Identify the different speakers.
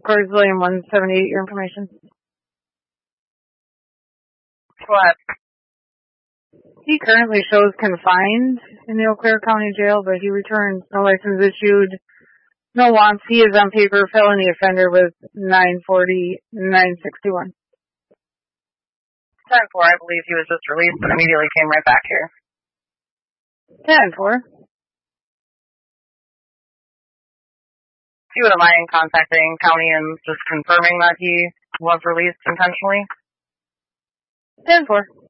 Speaker 1: Cords William 178, your information.
Speaker 2: What?
Speaker 1: He currently shows confined in the Eau Claire County Jail, but he returns. No license issued. No wants. He is on paper felony offender with 940-961.
Speaker 2: 10-4, I believe he was just released, but immediately came right back here.
Speaker 1: 10-4.
Speaker 2: If you wouldn't mind contacting county and just confirming that he was released intentionally.
Speaker 1: 10-4.